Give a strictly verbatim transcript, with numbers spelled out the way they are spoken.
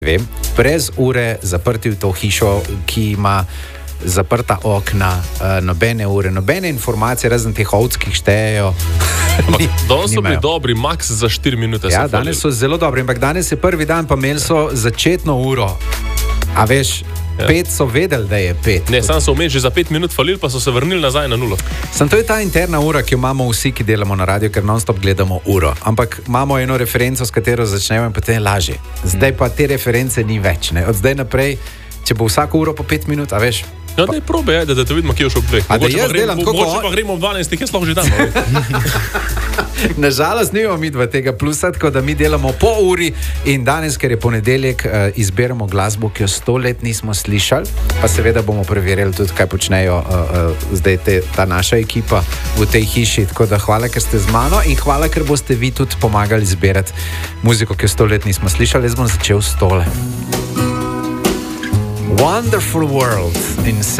vem, brez ure, zaprti v to hišo, ki ima zaprta okna, uh, nobene ure, nobene informacije, razen teh ovckih štejejo. Danes so bili dobri, maks za štiri minute. Ja, danes so zelo dobri, ampak danes je prvi dan, pa imeli so začetno uro. A veš, ja. Pet so vedeli, da je pet. Ne, sam so vmes že za pet minut falili, pa so se vrnili nazaj na nulo. Sam to je ta interna ura, ki jo imamo vsi, ki delamo na radiju, ker non-stop gledamo uro. Ampak imamo eno referenco, s katero začnemo in potem je lažje. Zdaj pa te reference ni več. Ne? Od zdaj naprej, če bo vsako uro po pet minut, a veš. Ja, da je probe, ja, da, da te vidimo, kje je šel brek. Mogoče pa gremo, mogoče pa gremo ob dvanajstih, jaz lahko že tam. Nažalost, nimamo mi dva tega plusa, tako da mi delamo po uri in danes, ker je ponedeljek, izberemo glasbo, ki jo sto let nismo slišali, pa seveda bomo preverjali tudi, kaj počnejo uh, uh, zdaj te, ta naša ekipa v tej hiši. Tako da hvala, ker ste z mano in hvala, ker boste vi tudi pomagali zbirati muziko, ki jo sto let nismo slišali. Jaz bom začel s tole. Wonderful World in